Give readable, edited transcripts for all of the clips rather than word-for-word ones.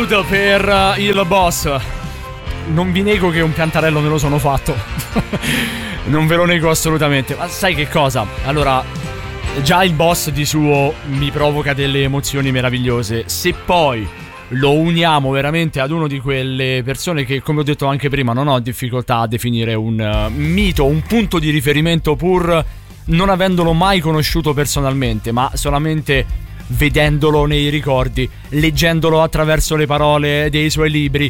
Loud per il boss. Non vi nego che un piantarello me lo sono fatto. Non ve lo nego assolutamente. Ma sai che cosa? Allora, già il boss di suo mi provoca delle emozioni meravigliose. Se poi lo uniamo veramente ad uno di quelle persone che, come ho detto anche prima, non ho difficoltà a definire un mito, un punto di riferimento, pur non avendolo mai conosciuto personalmente, ma solamente vedendolo nei ricordi, leggendolo attraverso le parole dei suoi libri,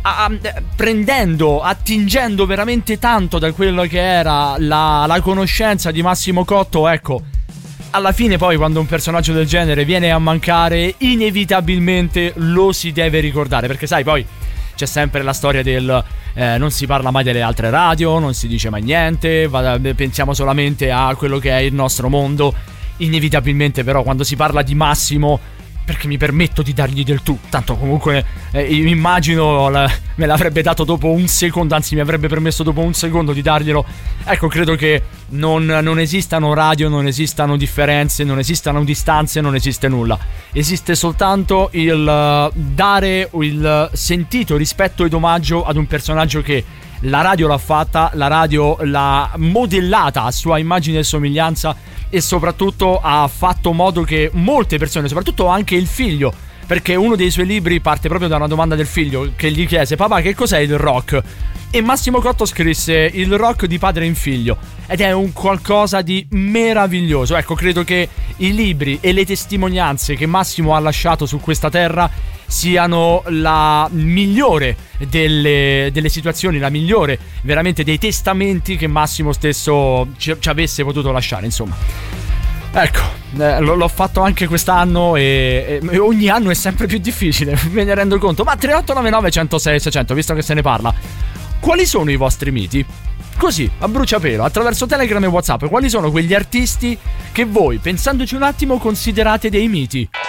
attingendo veramente tanto da quello che era la conoscenza di Massimo Cotto. Ecco, alla fine poi quando un personaggio del genere viene a mancare, inevitabilmente lo si deve ricordare, perché sai, poi c'è sempre la storia del non si parla mai delle altre radio, non si dice mai niente, pensiamo solamente a quello che è il nostro mondo. Inevitabilmente però quando si parla di Massimo, perché mi permetto di dargli del tu, tanto comunque immagino me l'avrebbe dato dopo un secondo, anzi mi avrebbe permesso dopo un secondo di darglielo. Ecco, credo che non esistano radio, non esistano differenze, non esistano distanze, non esiste nulla. Esiste soltanto il dare il sentito rispetto ed omaggio ad un personaggio che la radio l'ha fatta, la radio l'ha modellata a sua immagine e somiglianza, e soprattutto ha fatto modo che molte persone, soprattutto anche il figlio, perché uno dei suoi libri parte proprio da una domanda del figlio che gli chiese: papà, che cos'è il rock? E Massimo Cotto scrisse il rock di padre in figlio, ed è un qualcosa di meraviglioso. Ecco, credo che i libri e le testimonianze che Massimo ha lasciato su questa terra siano la migliore delle situazioni, la migliore veramente dei testamenti che Massimo stesso ci avesse potuto lasciare, insomma. Ecco, l'ho fatto anche quest'anno e ogni anno è sempre più difficile, me ne rendo conto. Ma 3899 106 600, visto che se ne parla, quali sono i vostri miti? Così, a bruciapelo, attraverso Telegram e WhatsApp, quali sono quegli artisti che voi, pensandoci un attimo, considerate dei miti?